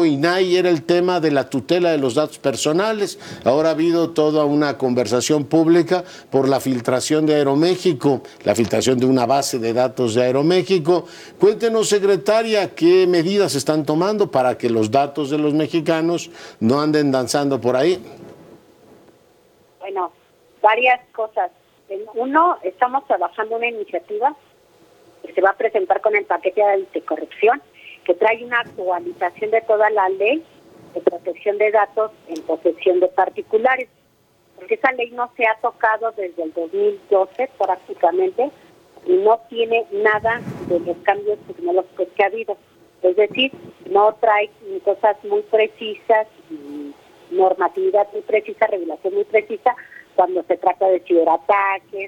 nuevo INAI era el tema de la tutela de los datos personales. Ahora ha habido toda una conversación pública por la filtración de Aeroméxico, la filtración de una base de datos de Aeroméxico. Cuéntenos, secretaria, qué medidas están tomando para que los datos de los mexicanos no anden danzando por ahí. Bueno, varias cosas. Uno, estamos trabajando una iniciativa que se va a presentar con el paquete de anticorrupción, que trae una actualización de toda la ley de protección de datos en posesión de particulares. Porque esa ley no se ha tocado desde el 2012 prácticamente y no tiene nada de los cambios tecnológicos que ha habido. Es decir, no trae cosas muy precisas, normatividad muy precisa, regulación muy precisa cuando se trata de ciberataques,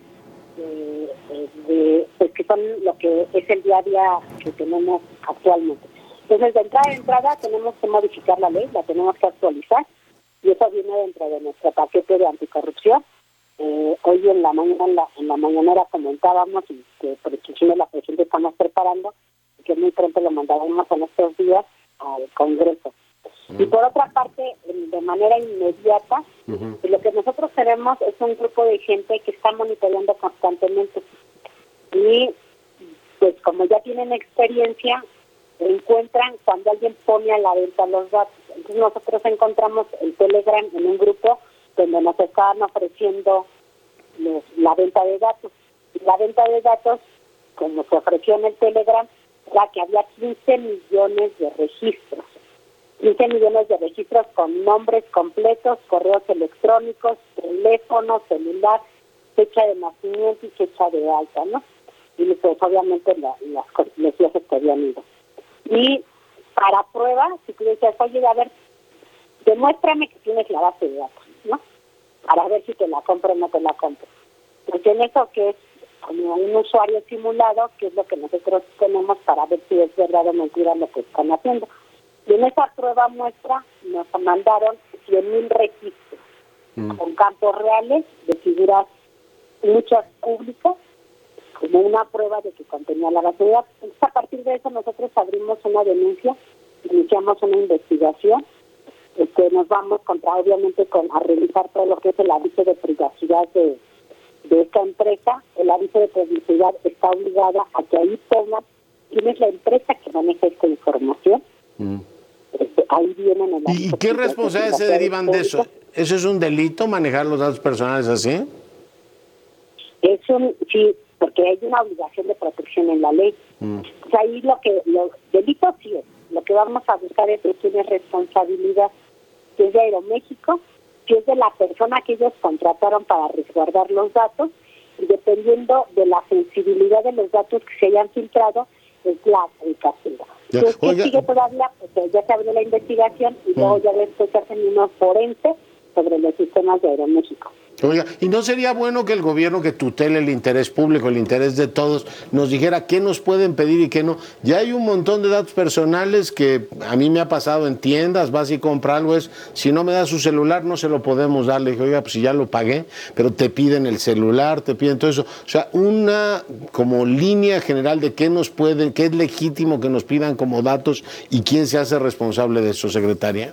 pues que son lo que es el día a día que tenemos actualmente. Entonces, de entrada tenemos que modificar la ley, la tenemos que actualizar, y eso viene dentro de nuestro paquete de anticorrupción. Hoy en la mañanera comentábamos, y que por de la presidenta estamos preparando, que muy pronto lo mandaremos en estos días al Congreso. Y por otra parte, de manera inmediata, lo que nosotros tenemos es un grupo de gente que está monitoreando constantemente. Y pues como ya tienen experiencia, encuentran cuando alguien pone a la venta los datos. Entonces nosotros encontramos el Telegram en un grupo donde nos estaban ofreciendo la venta de datos. Y la venta de datos, como se ofreció en el Telegram, era que había 15 millones de registros. 15 millones de registros con nombres completos, correos electrónicos, teléfono, celular, fecha de nacimiento y fecha de alta, ¿no? Y pues obviamente los viajes que habían ido. Y para prueba, si tú decías, oye, a ver, demuéstrame que tienes la base de datos, ¿no? Para ver si te la compro o no te la compro. Porque en eso que es como un usuario simulado, que es lo que nosotros tenemos para ver si es verdad o mentira lo que están haciendo. Y en esa prueba muestra nos mandaron 100,000 registros con campos reales de figuras, muchas públicas, como una prueba de que contenía la base de datos. Entonces, a partir de eso nosotros abrimos una denuncia, iniciamos una investigación, nos vamos obviamente a revisar todo lo que es el aviso de privacidad de esta empresa. El aviso de privacidad está obligada a que ahí pongan quién es la empresa que maneja esta información. Ahí vienen el ¿Y qué responsabilidades se derivan de eso? ¿Eso es un delito, manejar los datos personales así? Sí, porque hay una obligación de protección en la ley. O sea, ahí delito sí es. Lo que vamos a buscar es quién es responsabilidad, si es de Aeroméxico, si es de la persona que ellos contrataron para resguardar los datos, y dependiendo de la sensibilidad de los datos que se hayan filtrado, es el castigo. Entonces, ¿qué sigue todavía? Pues ya se abrió la investigación y luego ya después se hacen unos forenses sobre los sistemas de Aeroméxico. Oiga, ¿y no sería bueno que el gobierno, que tutele el interés público, el interés de todos, nos dijera qué nos pueden pedir y qué no? Ya hay un montón de datos personales que a mí me ha pasado en tiendas, vas y compras algo, si no me da su celular no se lo podemos dar. Le dije, oiga, pues si ya lo pagué, pero te piden el celular, te piden todo eso. O sea, una como línea general de qué nos pueden, qué es legítimo que nos pidan como datos y quién se hace responsable de eso, secretaria.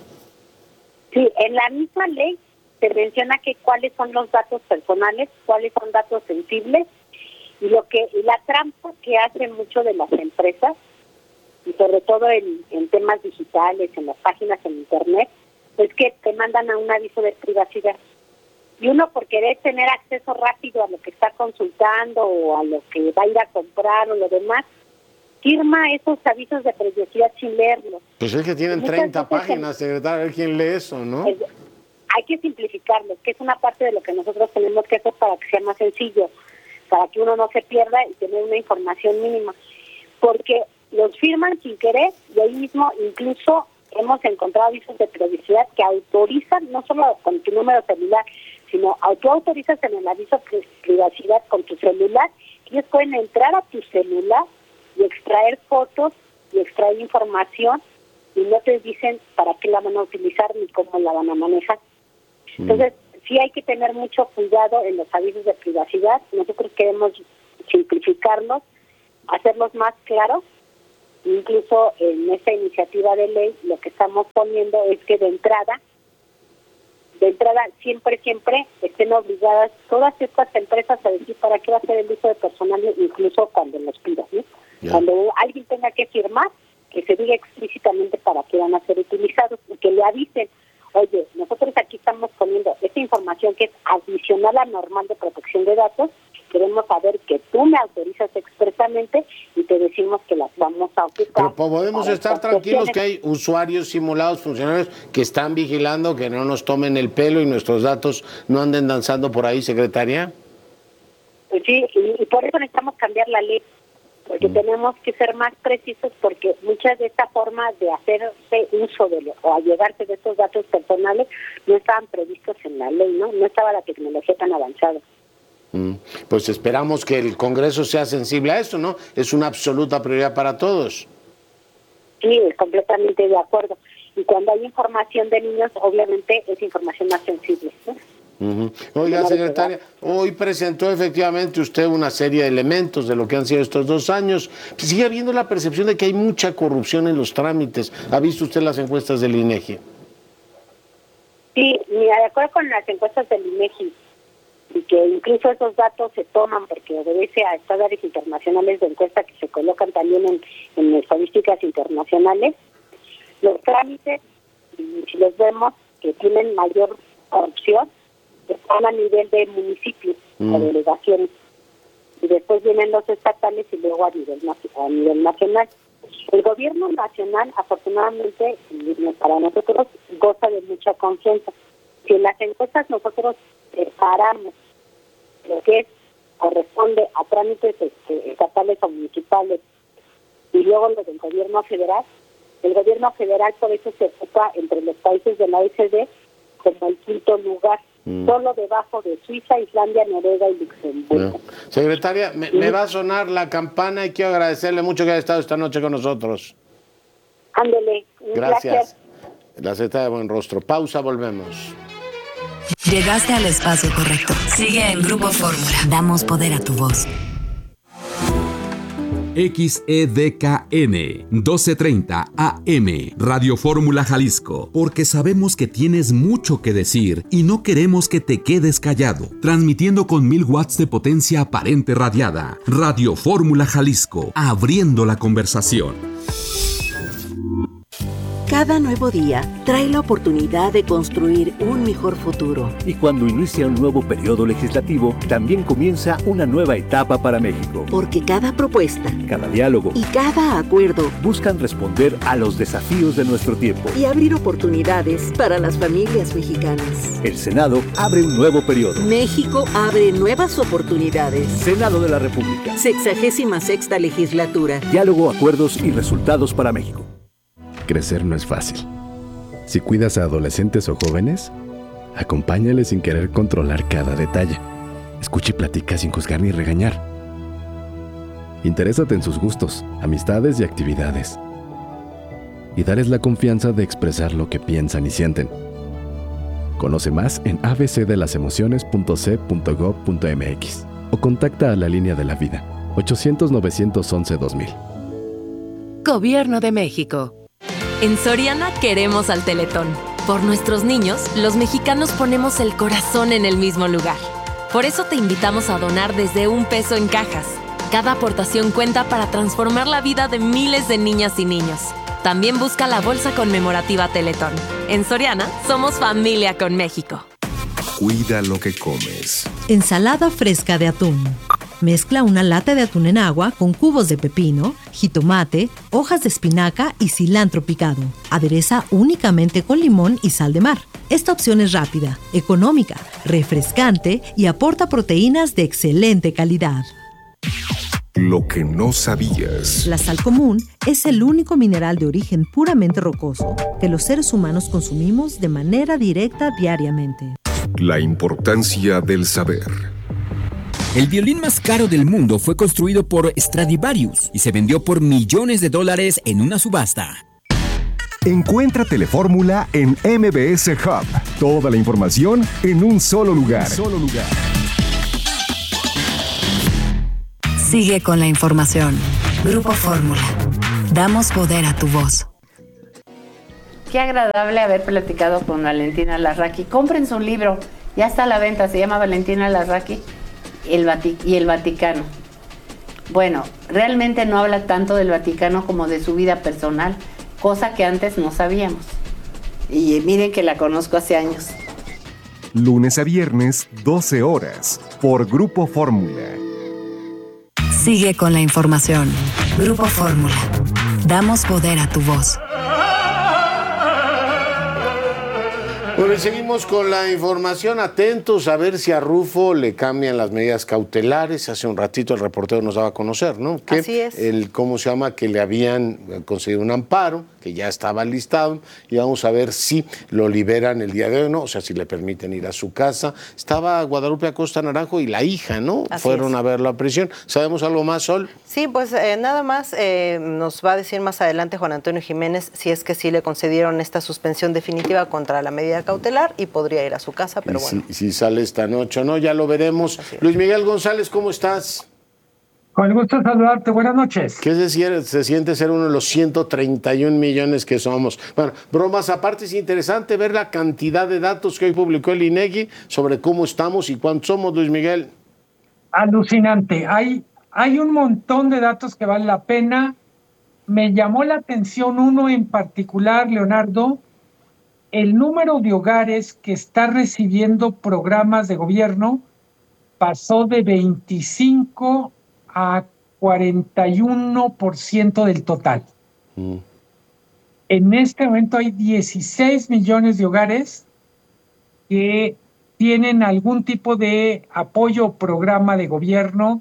Sí, en la misma ley se menciona que cuáles son los datos personales, cuáles son datos sensibles, y la trampa que hacen mucho de las empresas, y sobre todo en temas digitales, en las páginas en internet, es que te mandan a un aviso de privacidad. Y uno, por querer tener acceso rápido a lo que está consultando o a lo que va a ir a comprar o lo demás, firma esos avisos de privacidad sin leerlos. Pues es que tienen 30 páginas, secretaria, a ver quién lee eso, ¿no? Hay que simplificarlos, que es una parte de lo que nosotros tenemos que hacer para que sea más sencillo, para que uno no se pierda y tener una información mínima. Porque los firman sin querer y ahí mismo incluso hemos encontrado avisos de privacidad que autorizan, no solo con tu número celular, sino tú autorizas en el aviso de privacidad con tu celular, y ellos pueden entrar a tu celular y extraer fotos y extraer información y no te dicen para qué la van a utilizar ni cómo la van a manejar. Entonces, sí hay que tener mucho cuidado en los avisos de privacidad. Nosotros queremos simplificarlos, hacerlos más claros Incluso en esta iniciativa de ley lo que estamos poniendo es que de entrada siempre estén obligadas todas estas empresas a decir para qué va a ser el uso de personal, incluso cuando los pidan, ¿no? Cuando alguien tenga que firmar, que se diga explícitamente para qué van a ser utilizados y que le avisen, oye, nosotros aquí estamos poniendo esta información que es adicional a normal de protección de datos, queremos saber que tú me autorizas expresamente y te decimos que las vamos a ocupar. Pero podemos estar tranquilos que hay usuarios simulados, funcionarios que están vigilando que no nos tomen el pelo y nuestros datos no anden danzando por ahí, secretaria. Pues sí, y por eso necesitamos cambiar la ley, porque tenemos que ser más precisos, porque muchas de estas formas de hacerse uso o allegarse de estos datos personales no estaban previstos en la ley, ¿no? No estaba la tecnología tan avanzada. Pues esperamos que el Congreso sea sensible a esto, ¿no? Es una absoluta prioridad para todos. Sí, completamente de acuerdo. Y cuando hay información de niños, obviamente es información más sensible, ¿no? Oiga, secretaria, hoy presentó efectivamente usted una serie de elementos de lo que han sido estos 2 años. Sigue habiendo la percepción de que hay mucha corrupción en los trámites. ¿Ha visto usted las encuestas del INEGI? Sí, mira, de acuerdo con las encuestas del INEGI, y que incluso esos datos se toman porque obedece a estándares internacionales de encuesta que se colocan también en estadísticas internacionales, los trámites, si los vemos que tienen mayor corrupción, están a nivel de municipios o delegaciones, y después vienen los estatales y luego a nivel nacional. El gobierno nacional, afortunadamente, para nosotros, goza de mucha confianza. Si en las encuestas nosotros separamos lo que corresponde a trámites estatales o municipales y luego los del gobierno federal, el gobierno federal por eso se ocupa entre los países de la OECD como el 5º lugar, solo debajo de Suiza, Islandia, Noruega y Luxemburgo. Secretaria, me va a sonar la campana y quiero agradecerle mucho que haya estado esta noche con nosotros. Ándele, gracias. La secretaria de Buenrostro. Pausa, volvemos. Llegaste al espacio correcto. Sigue en Grupo Fórmula. Damos poder a tu voz. XEDKN 1230 AM Radio Fórmula Jalisco, porque sabemos que tienes mucho que decir y no queremos que te quedes callado. Transmitiendo con 1000 watts de potencia aparente radiada. Radio Fórmula Jalisco, abriendo la conversación. Cada nuevo día trae la oportunidad de construir un mejor futuro. Y cuando inicia un nuevo periodo legislativo, también comienza una nueva etapa para México. Porque cada propuesta, cada diálogo y cada acuerdo buscan responder a los desafíos de nuestro tiempo y abrir oportunidades para las familias mexicanas. El Senado abre un nuevo periodo. México abre nuevas oportunidades. Senado de la República. 66ª legislatura. Diálogo, acuerdos y resultados para México. Crecer no es fácil. Si cuidas a adolescentes o jóvenes, acompáñales sin querer controlar cada detalle. Escucha y platica sin juzgar ni regañar. Interésate en sus gustos, amistades y actividades. Y dales la confianza de expresar lo que piensan y sienten. Conoce más en abcdelalemociones.c.gov.mx o contacta a la línea de la vida 800-911-2000. Gobierno de México. En Soriana queremos al Teletón. Por nuestros niños, los mexicanos ponemos el corazón en el mismo lugar. Por eso te invitamos a donar desde $1 en cajas. Cada aportación cuenta para transformar la vida de miles de niñas y niños. También busca la bolsa conmemorativa Teletón. En Soriana, somos familia con México. Cuida lo que comes. Ensalada fresca de atún. Mezcla una lata de atún en agua con cubos de pepino, jitomate, hojas de espinaca y cilantro picado. Adereza únicamente con limón y sal de mar. Esta opción es rápida, económica, refrescante y aporta proteínas de excelente calidad. Lo que no sabías. La sal común es el único mineral de origen puramente rocoso que los seres humanos consumimos de manera directa diariamente. La importancia del saber. El violín más caro del mundo fue construido por Stradivarius y se vendió por millones de dólares en una subasta. Encuentra Telefórmula en MBS Hub. Toda la información en un solo lugar. Sigue con la información. Grupo Fórmula. Damos poder a tu voz. Qué agradable haber platicado con Valentina Larraqui. Compren su libro, ya está a la venta, se llama Valentina Larraqui y el Vaticano. Bueno, realmente no habla tanto del Vaticano como de su vida personal, cosa que antes no sabíamos. Y miren que la conozco hace años. Lunes a viernes, 12 horas, por Grupo Fórmula. Sigue con la información. Grupo Fórmula. Damos poder a tu voz. Bueno, y seguimos con la información, atentos a ver si a Rufo le cambian las medidas cautelares. Hace un ratito el reportero nos daba a conocer, ¿no? Que así es. Que le habían conseguido un amparo, que ya estaba listado, y vamos a ver si lo liberan el día de hoy, ¿no? O sea, si le permiten ir a su casa. Estaba Guadalupe Acosta Naranjo y la hija, ¿no? Así fueron es. a verlo a prisión. ¿Sabemos algo más, Sol? Sí, pues nada más nos va a decir más adelante Juan Antonio Jiménez si es que sí le concedieron esta suspensión definitiva contra la medida cautelar y podría ir a su casa, pero bueno. Si sale esta noche o no, ya lo veremos. Luis Miguel González, ¿cómo estás? Con el gusto de saludarte, buenas noches. ¿Qué se siente ser uno de los 131 millones que somos? Bueno, bromas aparte, es interesante ver la cantidad de datos que hoy publicó el INEGI sobre cómo estamos y cuántos somos, Luis Miguel. Alucinante. Hay un montón de datos que valen la pena. Me llamó la atención uno en particular, Leonardo, el número de hogares que está recibiendo programas de gobierno pasó de 25 a 41% del total. En este momento hay 16 millones de hogares que tienen algún tipo de apoyo o programa de gobierno,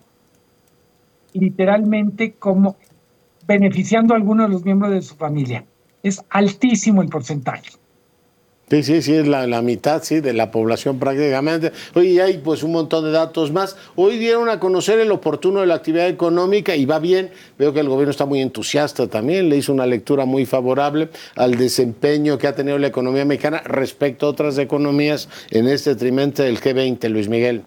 literalmente como beneficiando a algunos de los miembros de su familia. Es altísimo el porcentaje. Sí, es la mitad, sí, de la población prácticamente. Oye, hay pues un montón de datos más. Hoy dieron a conocer el oportuno de la actividad económica y va bien. Veo que el gobierno está muy entusiasta también. Le hizo una lectura muy favorable al desempeño que ha tenido la economía mexicana respecto a otras economías en este trimestre del G20, Luis Miguel.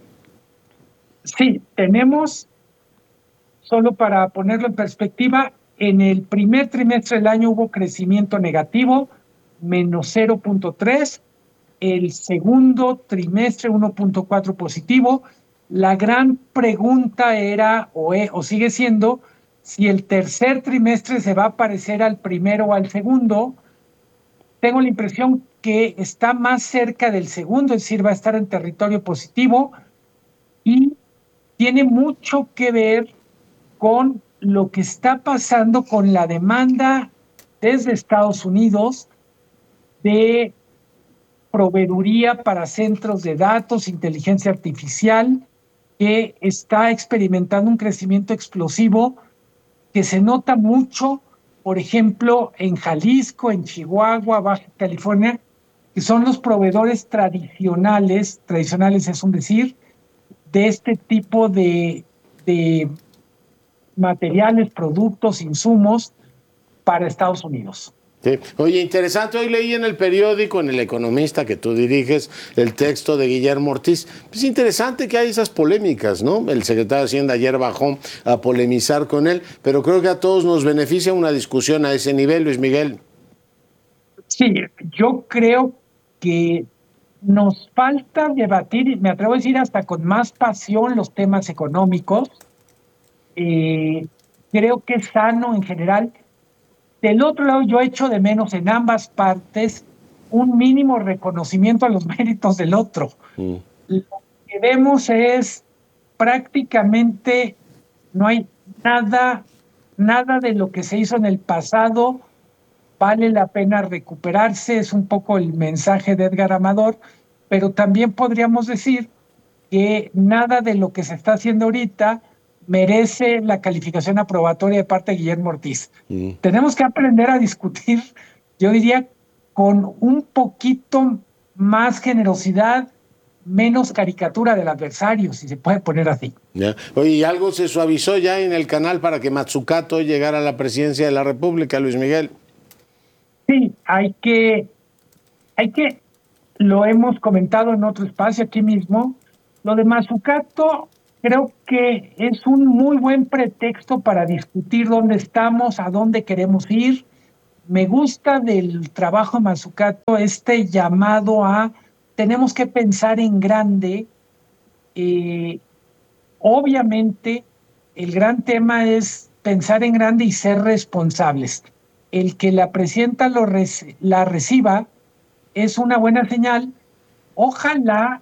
Sí, tenemos, solo para ponerlo en perspectiva, en el primer trimestre del año hubo crecimiento negativo, menos 0.3, el segundo trimestre 1.4 positivo. La gran pregunta era, o sigue siendo, si el tercer trimestre se va a parecer al primero o al segundo. Tengo la impresión que está más cerca del segundo, es decir, va a estar en territorio positivo y tiene mucho que ver con lo que está pasando con la demanda desde Estados Unidos de proveeduría para centros de datos, inteligencia artificial, que está experimentando un crecimiento explosivo que se nota mucho, por ejemplo, en Jalisco, en Chihuahua, Baja California, que son los proveedores tradicionales es un decir, de este tipo de materiales, productos, insumos para Estados Unidos. Sí. Oye, interesante, hoy leí en el periódico, en El Economista, que tú diriges, el texto de Guillermo Ortiz. Es interesante que hay esas polémicas, ¿no? El secretario de Hacienda ayer bajó a polemizar con él, pero creo que a todos nos beneficia una discusión a ese nivel, Luis Miguel. Sí, yo creo que nos falta debatir, y me atrevo a decir hasta con más pasión, los temas económicos. Creo que es sano en general. Del otro lado, yo echo de menos en ambas partes un mínimo reconocimiento a los méritos del otro. Lo que vemos es prácticamente no hay nada de lo que se hizo en el pasado vale la pena recuperarse, es un poco el mensaje de Edgar Amador, pero también podríamos decir que nada de lo que se está haciendo ahorita merece la calificación aprobatoria de parte de Guillermo Ortiz. Tenemos que aprender a discutir, yo diría, con un poquito más generosidad, menos caricatura del adversario, si se puede poner así. Ya. Oye, ¿y algo se suavizó ya en el canal para que Mazzucato llegara a la presidencia de la República, Luis Miguel? Sí, hay que, lo hemos comentado en otro espacio aquí mismo, lo de Mazzucato creo que es un muy buen pretexto para discutir dónde estamos, a dónde queremos ir. Me gusta del trabajo de Mazzucato este llamado a tenemos que pensar en grande. Obviamente, el gran tema es pensar en grande y ser responsables. El que la presidenta la reciba es una buena señal. Ojalá,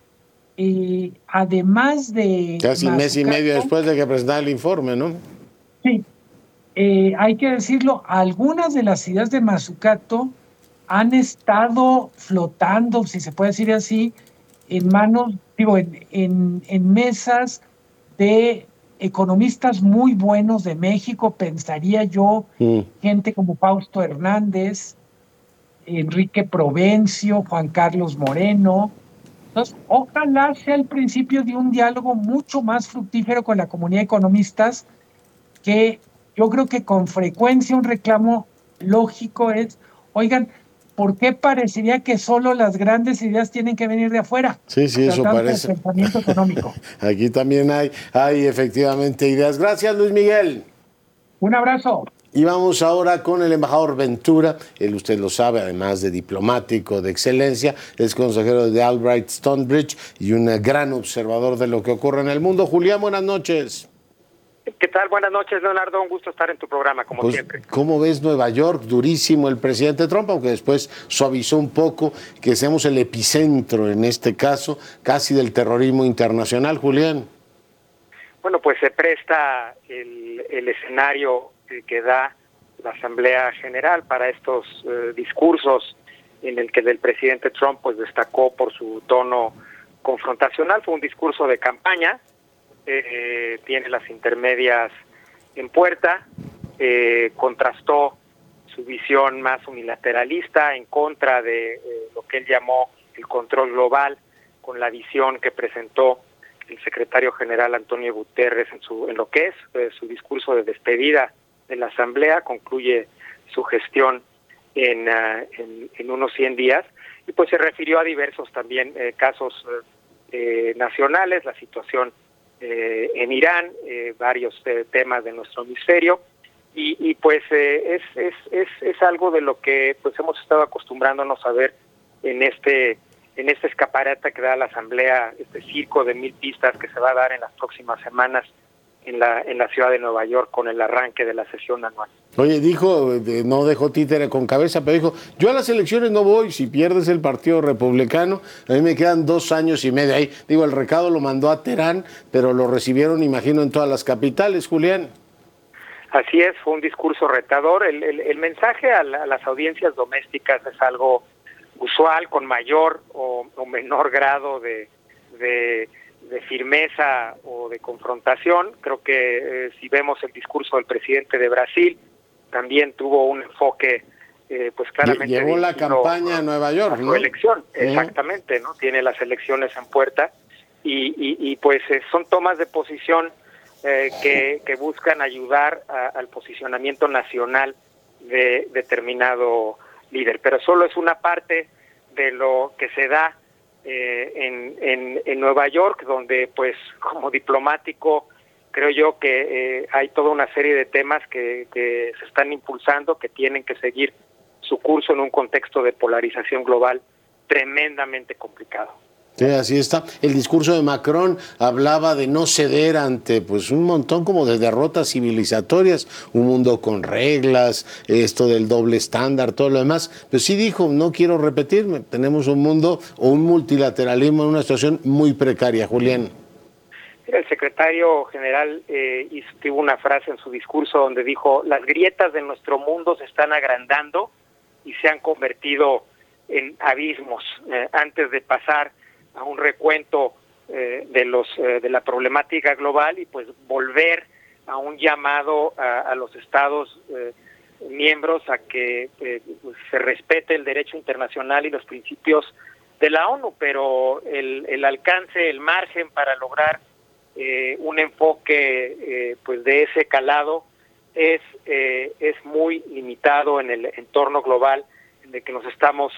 además de... Casi mes y medio después de que presentara el informe, ¿no? Sí, hay que decirlo, algunas de las ideas de Mazzucato han estado flotando, si se puede decir así, en manos, digo, en mesas de economistas muy buenos de México, pensaría yo, gente como Fausto Hernández, Enrique Provencio, Juan Carlos Moreno. Entonces, ojalá sea el principio de un diálogo mucho más fructífero con la comunidad de economistas, que yo creo que con frecuencia un reclamo lógico es, oigan, ¿por qué parecería que solo las grandes ideas tienen que venir de afuera? Sí, eso parece. Pensamiento económico. Aquí también hay efectivamente ideas. Gracias, Luis Miguel. Un abrazo. Y vamos ahora con el embajador Ventura. Él, usted lo sabe, además de diplomático de excelencia, es consejero de Albright Stonebridge y un gran observador de lo que ocurre en el mundo. Julián, buenas noches. ¿Qué tal? Buenas noches, Leonardo. Un gusto estar en tu programa, como siempre. ¿Cómo ves Nueva York? Durísimo el presidente Trump, aunque después suavizó un poco, que seamos el epicentro, en este caso, casi del terrorismo internacional. Julián. Bueno, pues se presta el escenario que da la Asamblea General para estos discursos en el que el presidente Trump pues destacó por su tono confrontacional. Fue un discurso de campaña. Tiene las intermedias en puerta, contrastó su visión más unilateralista en contra de lo que él llamó el control global con la visión que presentó el secretario general Antonio Guterres en lo que es su discurso de despedida de la Asamblea. Concluye su gestión en unos 100 días y pues se refirió a diversos también casos nacionales, la situación en Irán, varios temas de nuestro hemisferio y pues es algo de lo que pues hemos estado acostumbrándonos a ver en esta escaparata que da la Asamblea, este circo de 1000 pistas que se va a dar en las próximas semanas en la ciudad de Nueva York con el arranque de la sesión anual. Oye, dijo, no dejó títere con cabeza, pero dijo, yo a las elecciones no voy, si pierdes el Partido Republicano, a mí me quedan 2 años y medio ahí. Digo, el recado lo mandó a Teherán, pero lo recibieron, imagino, en todas las capitales, Julián. Así es, fue un discurso retador. El mensaje a las audiencias domésticas es algo usual, con mayor o menor grado de firmeza o de confrontación. Creo que si vemos el discurso del presidente de Brasil, también tuvo un enfoque pues claramente llevó la campaña a Nueva York, su ¿no? elección, exactamente, ¿no? Tiene las elecciones en puerta y pues son tomas de posición que buscan ayudar al posicionamiento nacional de determinado líder, pero solo es una parte de lo que se da en Nueva York, donde pues como diplomático creo yo que hay toda una serie de temas que se están impulsando, que tienen que seguir su curso en un contexto de polarización global tremendamente complicado. Sí, así está. El discurso de Macron hablaba de no ceder ante pues un montón como de derrotas civilizatorias, un mundo con reglas, esto del doble estándar, todo lo demás. Pero sí dijo, no quiero repetirme, tenemos un mundo o un multilateralismo en una situación muy precaria. Julián. El secretario general tuvo una frase en su discurso donde dijo, las grietas de nuestro mundo se están agrandando y se han convertido en abismos. Antes de pasar a un recuento de la problemática global y pues volver a un llamado a los estados miembros a que pues, se respete el derecho internacional y los principios de la ONU, pero el alcance, el margen para lograr un enfoque pues de ese calado es muy limitado en el entorno global en el que nos estamos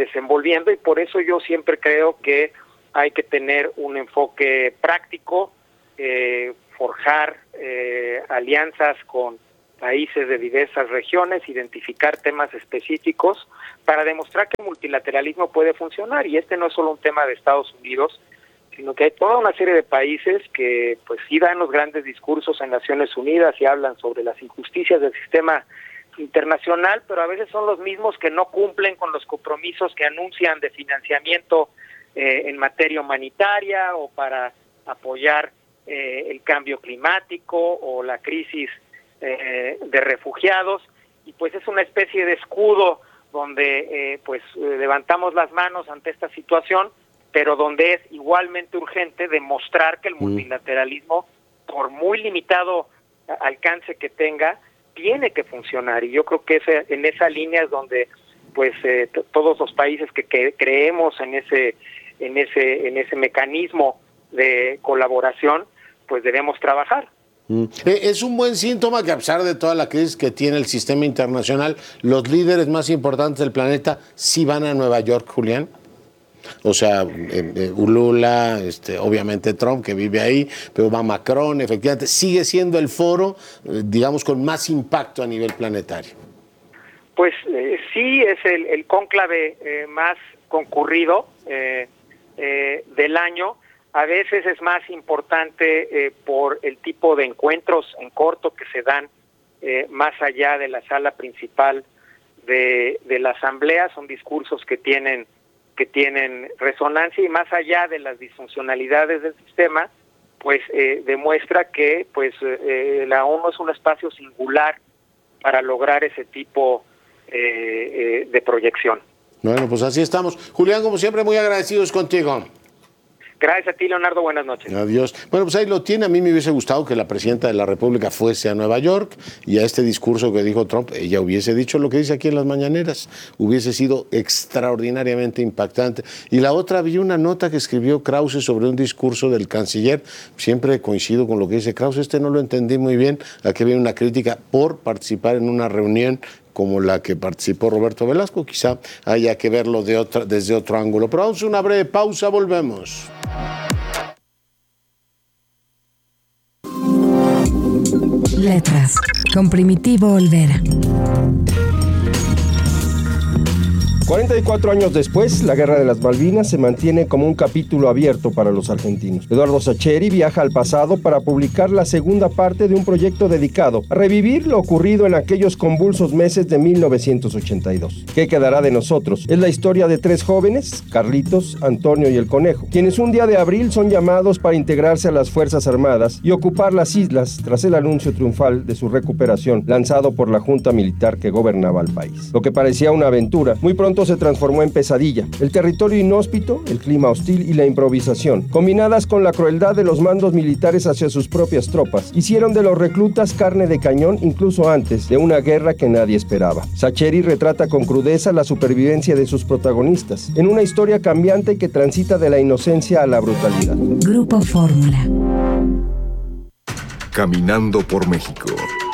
desenvolviendo, y por eso yo siempre creo que hay que tener un enfoque práctico, forjar alianzas con países de diversas regiones, identificar temas específicos para demostrar que el multilateralismo puede funcionar. Y este no es solo un tema de Estados Unidos, sino que hay toda una serie de países que pues sí dan los grandes discursos en Naciones Unidas y hablan sobre las injusticias del sistema internacional, pero a veces son los mismos que no cumplen con los compromisos que anuncian de financiamiento en materia humanitaria o para apoyar el cambio climático o la crisis de refugiados, y pues es una especie de escudo donde levantamos las manos ante esta situación, pero donde es igualmente urgente demostrar que el multilateralismo, por muy limitado alcance que tenga, tiene que funcionar. Y yo creo que en esa línea es donde todos los países que creemos en ese mecanismo de colaboración, pues debemos trabajar. Es un buen síntoma que, a pesar de toda la crisis que tiene el sistema internacional, los líderes más importantes del planeta sí van a Nueva York, Julián. O sea, Lula, obviamente Trump, que vive ahí, pero va Macron, efectivamente, sigue siendo el foro, digamos, con más impacto a nivel planetario. Pues sí, es el cónclave más concurrido del año. A veces es más importante por el tipo de encuentros en corto que se dan más allá de la sala principal de la Asamblea. Son discursos que tienen resonancia, y más allá de las disfuncionalidades del sistema, pues demuestra que la ONU es un espacio singular para lograr ese tipo de proyección. Bueno, pues así estamos. Julián, como siempre, muy agradecidos contigo. Gracias a ti, Leonardo. Buenas noches. Adiós. Bueno, pues ahí lo tiene. A mí me hubiese gustado que la presidenta de la República fuese a Nueva York y a este discurso que dijo Trump, ella hubiese dicho lo que dice aquí en las mañaneras. Hubiese sido extraordinariamente impactante. Y la otra, vi una nota que escribió Krause sobre un discurso del canciller. Siempre coincido con lo que dice Krause. No lo entendí muy bien. Aquí había una crítica por participar en una reunión como la que participó Roberto Velasco. Quizá haya que verlo desde otro ángulo. Pero vamos a una breve pausa, volvemos. Letras, con Primitivo Olvera. 44 años después, la Guerra de las Malvinas se mantiene como un capítulo abierto para los argentinos. Eduardo Sacheri viaja al pasado para publicar la segunda parte de un proyecto dedicado a revivir lo ocurrido en aquellos convulsos meses de 1982. ¿Qué quedará de nosotros? Es la historia de 3 jóvenes, Carlitos, Antonio y el Conejo, quienes un día de abril son llamados para integrarse a las Fuerzas Armadas y ocupar las islas tras el anuncio triunfal de su recuperación lanzado por la junta militar que gobernaba el país. Lo que parecía una aventura, muy pronto se transformó en pesadilla. El territorio inhóspito, el clima hostil y la improvisación, combinadas con la crueldad de los mandos militares hacia sus propias tropas, hicieron de los reclutas carne de cañón incluso antes de una guerra que nadie esperaba. Sacheri retrata con crudeza la supervivencia de sus protagonistas, en una historia cambiante que transita de la inocencia a la brutalidad. Grupo Fórmula. Caminando por México.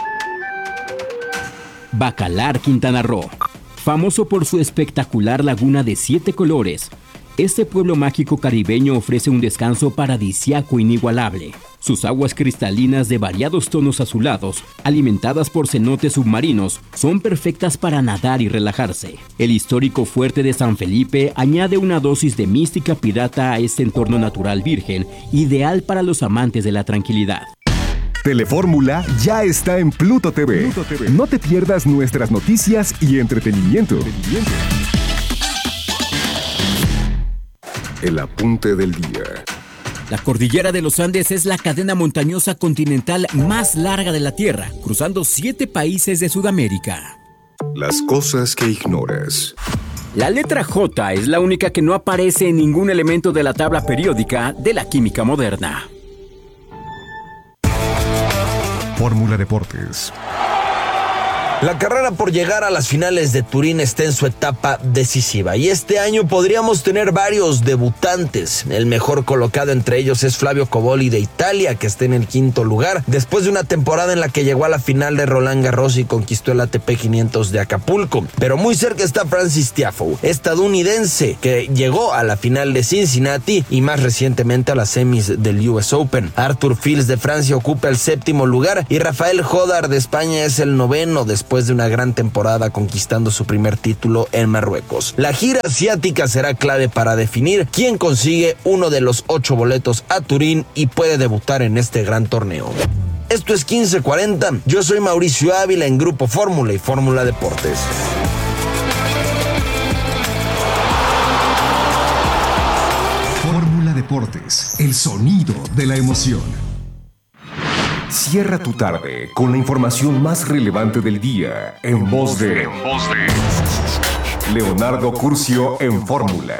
Bacalar, Quintana Roo. Famoso por su espectacular laguna de 7 colores, este pueblo mágico caribeño ofrece un descanso paradisíaco inigualable. Sus aguas cristalinas de variados tonos azulados, alimentadas por cenotes submarinos, son perfectas para nadar y relajarse. El histórico fuerte de San Felipe añade una dosis de mística pirata a este entorno natural virgen, ideal para los amantes de la tranquilidad. Telefórmula ya está en Pluto TV. No te pierdas nuestras noticias y entretenimiento. El apunte del día. La cordillera de los Andes es la cadena montañosa continental más larga de la Tierra, cruzando 7 países de Sudamérica. Las cosas que ignoras. La letra J es la única que no aparece en ningún elemento de la tabla periódica de la química moderna. Fórmula Deportes. La carrera por llegar a las finales de Turín está en su etapa decisiva y este año podríamos tener varios debutantes. El mejor colocado entre ellos es Flavio Cobolli de Italia, que está en el 5º lugar, después de una temporada en la que llegó a la final de Roland Garros y conquistó el ATP 500 de Acapulco. Pero muy cerca está Francis Tiafoe, estadounidense, que llegó a la final de Cincinnati y más recientemente a las semis del US Open. Arthur Fils de Francia ocupa el 7º lugar y Rafael Jodar de España es el 9º, después de una gran temporada conquistando su primer título en Marruecos. La gira asiática será clave para definir quién consigue uno de los 8 boletos a Turín y puede debutar en este gran torneo. Esto es 1540, yo soy Mauricio Ávila en Grupo Fórmula y Fórmula Deportes. Fórmula Deportes, el sonido de la emoción. Cierra tu tarde con la información más relevante del día en voz de Leonardo Curcio en Fórmula.